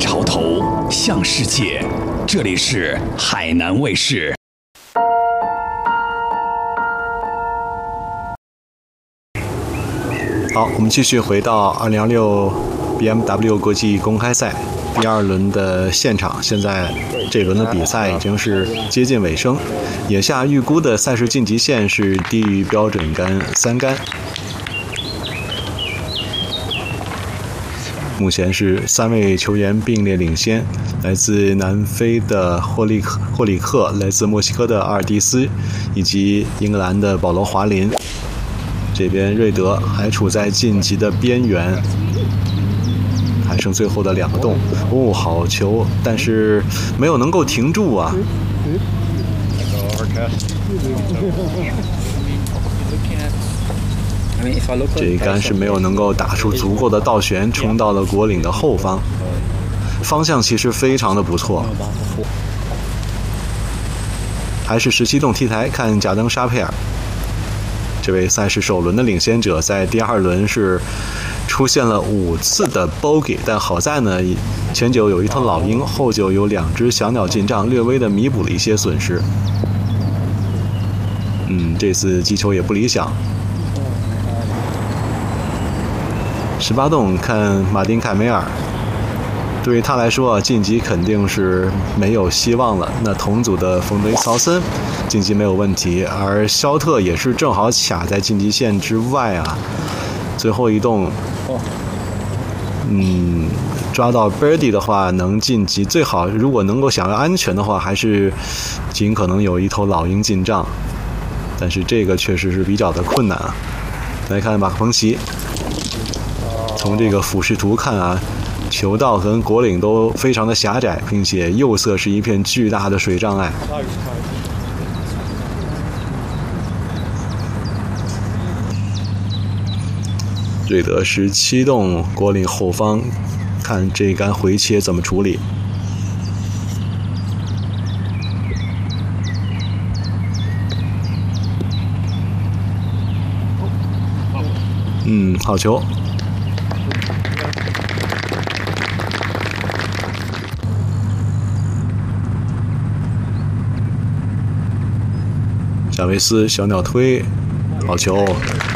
潮头，向世界。这里是海南卫视。 好，我们继续回到2026 BMW 国际公开赛第2轮的现场。现在这轮的比赛已经是接近尾声，眼下预估的赛事晋级线是低于标准杆3杆。目前是3位球员并列领先，来自南非的霍里克，来自墨西哥的阿尔蒂斯，以及英格兰的保罗·华林。这边瑞德还处在晋级的边缘，还剩最后的2个洞。好球，但是没有能够停住啊！这一杆是没有能够打出足够的倒旋，冲到了果岭的后方。方向其实非常的不错。还是17洞 T 台，看贾登·沙佩尔。这位赛事首轮的领先者在第2轮是出现了5次的 bogey， 但好在呢，前9有一头老鹰，后9有2只小鸟进账，略微的弥补了一些损失。这次击球也不理想。18洞看马丁·凯梅尔，对于他来说晋级肯定是没有希望了。那同组的冯德伊曹森晋级没有问题，而肖特也是正好卡在晋级线之外啊。最后一洞，抓到 birdie 的话能晋级最好。如果能够想要安全的话，还是尽可能有一头老鹰进账，但是这个确实是比较的困难啊。来看马克彭奇。从这个俯视图看啊，球道和果岭都非常的狭窄，并且右侧是一片巨大的水障碍。瑞德17洞果岭后方，看这一杆回切怎么处理。好球。贾维斯小鸟推，好球。